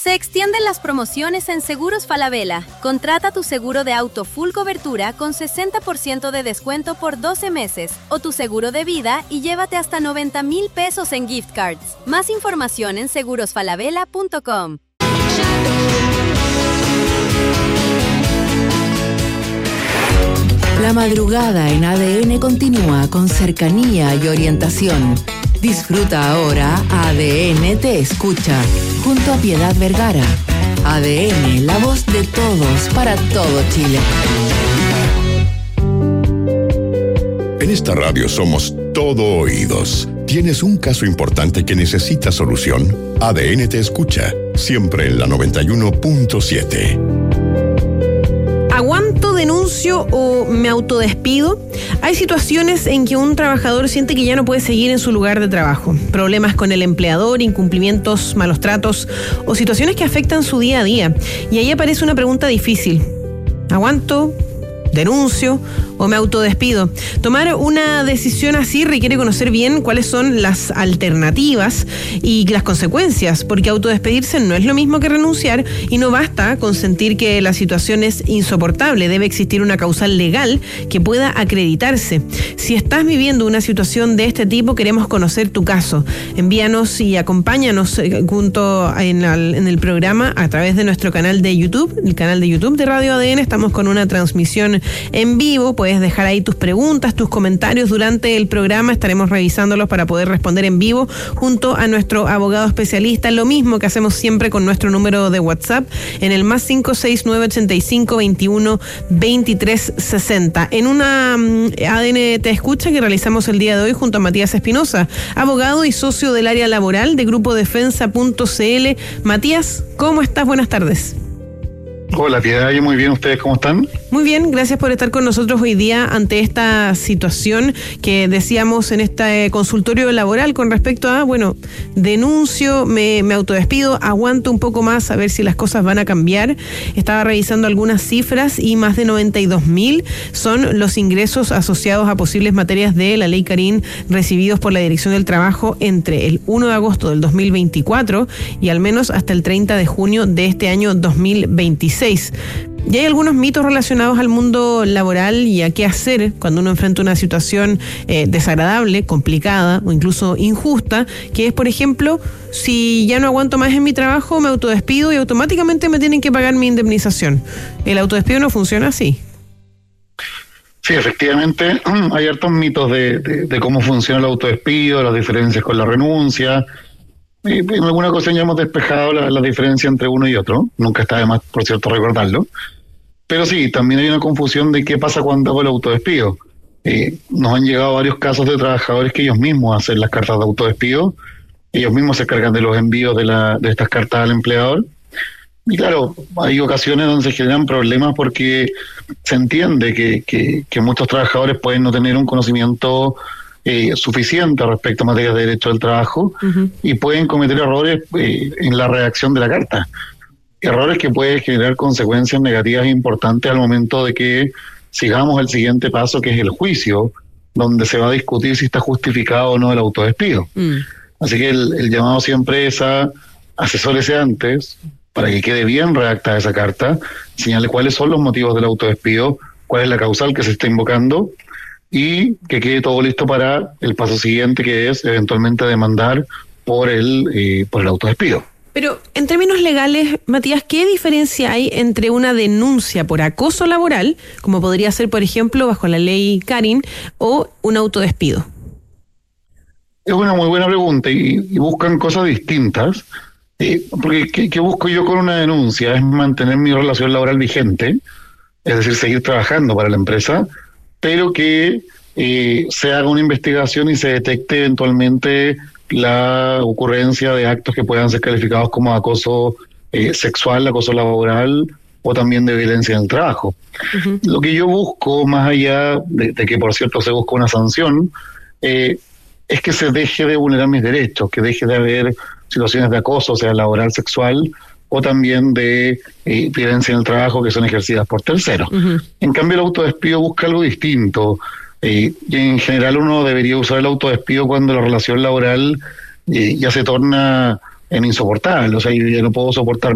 Se extienden las promociones en Seguros Falabella. Contrata tu seguro de auto full cobertura con 60% de descuento por 12 meses o tu seguro de vida y llévate hasta 90,000 pesos en gift cards. Más información en segurosfalabella.com. La madrugada en ADN continúa con cercanía y orientación. Disfruta ahora ADN Te Escucha, junto a Piedad Vergara. ADN, la voz de todos, para todo Chile. En esta radio somos todo oídos. ¿Tienes un caso importante que necesita solución? ADN Te Escucha, siempre en la 91.7. ¿Aguanto, denuncio o me autodespido? Hay situaciones en que un trabajador siente que ya no puede seguir en su lugar de trabajo. Problemas con el empleador, incumplimientos, malos tratos o situaciones que afectan su día a día. Y ahí aparece una pregunta difícil. ¿Aguanto, denuncio o me autodespido? Tomar una decisión así requiere conocer bien cuáles son las alternativas y las consecuencias, porque autodespedirse no es lo mismo que renunciar y no basta con sentir que la situación es insoportable. Debe existir una causal legal que pueda acreditarse. Si estás viviendo una situación de este tipo, queremos conocer tu caso. Envíanos y acompáñanos junto en el programa a través de nuestro canal de YouTube, el canal de YouTube de Radio ADN. Estamos con una transmisión en vivo. Puedes dejar ahí tus preguntas, tus comentarios durante el programa. Estaremos revisándolos para poder responder en vivo junto a nuestro abogado especialista. Lo mismo que hacemos siempre con nuestro número de WhatsApp en el +569 85 21 23 60. En una ADN Te Escucha que realizamos el día de hoy junto a Matías Espinosa, abogado y socio del área laboral de Grupo Defensa.cl. Matías, ¿cómo estás? Buenas tardes. Hola, Piedad, yo muy bien. ¿Ustedes cómo están? Muy bien, gracias por estar con nosotros hoy día ante esta situación que decíamos en este consultorio laboral con respecto a, denuncio, me autodespido, aguanto un poco más a ver si las cosas van a cambiar. Estaba revisando algunas cifras y más de 92.000 son los ingresos asociados a posibles materias de la Ley Carín recibidos por la Dirección del Trabajo entre el 1 de agosto del 2024 y al menos hasta el 30 de junio de este año 2026. Y hay algunos mitos relacionados al mundo laboral y a qué hacer cuando uno enfrenta una situación desagradable, complicada o incluso injusta, que es, por ejemplo, si ya no aguanto más en mi trabajo, me autodespido y automáticamente me tienen que pagar mi indemnización. El autodespido no funciona así. Sí, efectivamente, hay hartos mitos de cómo funciona el autodespido, las diferencias con la renuncia. En alguna ocasión ya hemos despejado la diferencia entre uno y otro. Nunca está de más, por cierto, recordarlo. Pero sí, también hay una confusión de qué pasa cuando hago el autodespido. Nos han llegado varios casos de trabajadores que ellos mismos hacen las cartas de autodespido. Ellos mismos se cargan de los envíos de estas cartas al empleador. Y claro, hay ocasiones donde se generan problemas porque se entiende que muchos trabajadores pueden no tener un conocimiento suficiente respecto a materias de derecho del trabajo y pueden cometer errores en la redacción de la carta. Errores que pueden generar consecuencias negativas importantes al momento de que sigamos el siguiente paso, que es el juicio, donde se va a discutir si está justificado o no el autodespido. Así que el llamado siempre es a asesórese antes para que quede bien redactada esa carta, señale cuáles son los motivos del autodespido, cuál es la causal que se está invocando, y que quede todo listo para el paso siguiente, que es eventualmente demandar por el autodespido. Pero en términos legales, Matías, ¿qué diferencia hay entre una denuncia por acoso laboral, como podría ser, por ejemplo, bajo la ley Carín, o un autodespido? Es una muy buena pregunta y buscan cosas distintas. Porque ¿qué busco yo con una denuncia? Es mantener mi relación laboral vigente, es decir, seguir trabajando para la empresa, pero que se haga una investigación y se detecte eventualmente la ocurrencia de actos que puedan ser calificados como acoso sexual, acoso laboral o también de violencia en el trabajo. Lo que yo busco, más allá de que por cierto se busca una sanción, es que se deje de vulnerar mis derechos, que deje de haber situaciones de acoso, sea laboral, sexual, o también de violencia en el trabajo que son ejercidas por terceros. En cambio, el autodespido busca algo distinto. Y en general uno debería usar el autodespido cuando la relación laboral ya se torna en insoportable. O sea, yo ya no puedo soportar